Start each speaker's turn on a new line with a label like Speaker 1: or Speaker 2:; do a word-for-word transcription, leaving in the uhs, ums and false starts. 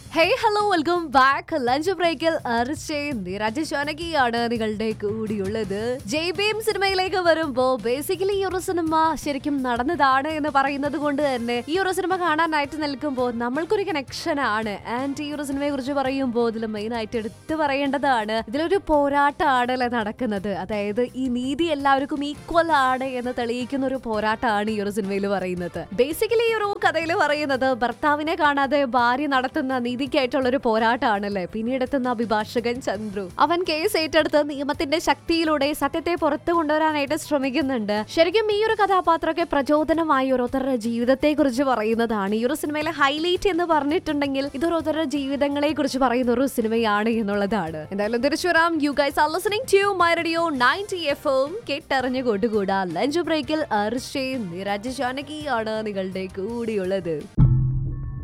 Speaker 1: Hey hello welcome back lunch ബ്രേക്കിൽ രാജേഷാനകിയാണ് നിങ്ങളുടെ കൂടിയുള്ളത്. ജയ് ഭീം സിനിമയിലേക്ക് വരുമ്പോ ബേസിക്കലി ഈ ഒരു സിനിമ ശരിക്കും നടന്നതാണ് എന്ന് പറയുന്നത് കൊണ്ട് തന്നെ ഈ ഒരു സിനിമ കാണാനായിട്ട് നിൽക്കുമ്പോൾ നമ്മൾക്കൊരു കണക്ഷൻ ആണ്. ആൻഡ് ഈ ഒരു സിനിമയെ കുറിച്ച് പറയുമ്പോൾ ഇതിൽ മെയിൻ ആയിട്ട് എടുത്തു പറയേണ്ടതാണ്, ഇതിലൊരു പോരാട്ടമാണല്ലേ നടക്കുന്നത്. അതായത് ഈ നീതി എല്ലാവർക്കും ഈക്വൽ ആണ് എന്ന് തെളിയിക്കുന്ന ഒരു പോരാട്ടമാണ് ഈ ഒരു സിനിമയിൽ പറയുന്നത്. ബേസിക്കലി ഈ ഒരു കഥയിൽ പറയുന്നത് ഭർത്താവിനെ കാണാതെ ഭാര്യ നടത്തുന്ന നീതിക്കായിട്ടുള്ള ഒരു പോരാട്ടമാണല്ലേ. പിന്നീട് എത്തുന്ന അഭിഭാഷകൻ ചന്ദ്രു, അവൻ കേസ് ഏറ്റെടുത്ത് നിയമത്തിന്റെ ശക്തിയിലൂടെ സത്യത്തെ പുറത്തു കൊണ്ടുവരാനായിട്ട് ശ്രമിക്കുന്നുണ്ട്. ശരിക്കും ഈ ഒരു കഥാപാത്രമൊക്കെ പ്രചോദനമായി ഓരോരുത്തരുടെ ജീവിതത്തെ കുറിച്ച് പറയുന്നതാണ്. ഈ ഒരു സിനിമയിലെ ഹൈലൈറ്റ് എന്ന് പറഞ്ഞിട്ടുണ്ടെങ്കിൽ ഇത് ഓരോരുത്തരുടെ ജീവിതങ്ങളെ കുറിച്ച് പറയുന്ന ഒരു സിനിമയാണ് എന്നുള്ളതാണ്. എന്തായാലും തിരിച്ചു വരാം. You guys are listening to my radio ninety F M. കേട്ടറിഞ്ഞു കൊണ്ടുകൂടാ lunch ബ്രേക്കിൽ അർഷേ രാജേഷാനകിയാണ് നിങ്ങളുടെ കൂടിയുള്ളത്.